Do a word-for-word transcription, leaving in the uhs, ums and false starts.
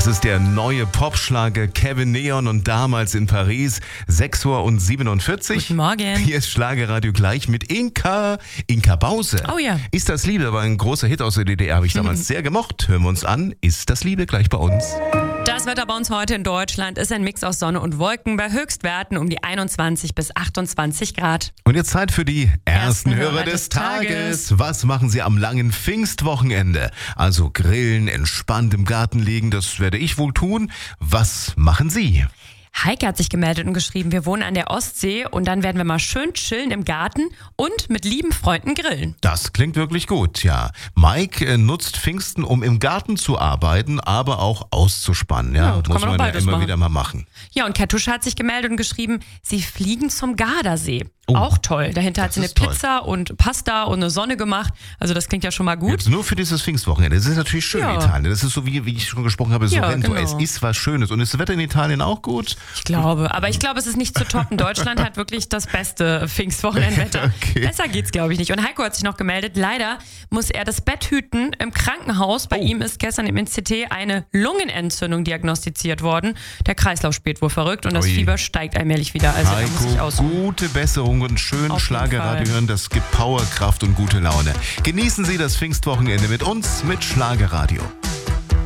ist der neue Popschlager Kevin Neon und damals in Paris. sechs Uhr und siebenundvierzig. Guten Morgen. Hier ist Schlagerradio gleich mit Inka. Inka Bause. Oh ja. Ist das Liebe war ein großer Hit aus der D D R, habe ich damals sehr gemocht. Hören wir uns an. Ist das Liebe gleich bei uns? Das Wetter bei uns heute in Deutschland ist ein Mix aus Sonne und Wolken bei Höchstwerten um die einundzwanzig bis achtundzwanzig Grad. Und jetzt Zeit für die ersten, Ersten Hörer, Hörer des, des Tages. Tages. Was machen Sie am langen Pfingstwochenende? Also grillen, entspannt im Garten liegen, das werde ich wohl tun. Was machen Sie? Heike hat sich gemeldet und geschrieben, wir wohnen an der Ostsee und dann werden wir mal schön chillen im Garten und mit lieben Freunden grillen. Das klingt wirklich gut, ja. Mike äh, nutzt Pfingsten, um im Garten zu arbeiten, aber auch auszuspannen. Ja, Ja, kann muss man auch man ja beides immer machen. wieder mal machen. Ja, und Katusha hat sich gemeldet und geschrieben, sie fliegen zum Gardasee. Oh, auch toll. Dahinter hat das sie eine ist toll. Pizza und Pasta und eine Sonne gemacht. Also das klingt ja schon mal gut. Jetzt nur für dieses Pfingstwochenende. Das ist natürlich schön Ja. in Italien. Das ist so, wie, wie ich schon gesprochen habe, Ja, Sorrento. genau. Es ist was Schönes. Und ist das Wetter in Italien auch gut? Ich glaube, aber ich glaube, es ist nicht zu toppen. Deutschland hat wirklich das beste Pfingstwochenendwetter. Okay. Besser geht's, glaube ich, nicht. Und Heiko hat sich noch gemeldet, leider muss er das Bett hüten im Krankenhaus. Bei Oh. ihm ist gestern im C T eine Lungenentzündung diagnostiziert worden. Der Kreislauf spielt wohl verrückt und das Ui. Fieber steigt allmählich wieder. Also er muss sich Heiko, ausruhen. gute Besserung und schön Auf jeden Schlagerradio Fall. hören. Das gibt Power, Kraft und gute Laune. Genießen Sie das Pfingstwochenende mit uns, mit Schlagerradio.